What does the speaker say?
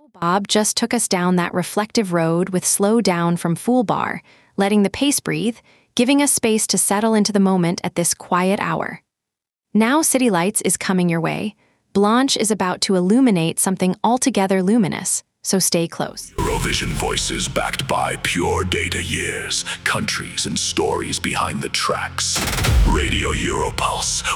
Bob just took us down that reflective road with Slow Down from Fool Bar, letting the pace breathe, giving us space to settle into the moment at this quiet hour. Now City Lights is coming your way. Blanche is about to illuminate something altogether luminous, so stay close. Eurovision voices backed by pure data years, countries and stories behind the tracks. Radio Europulse,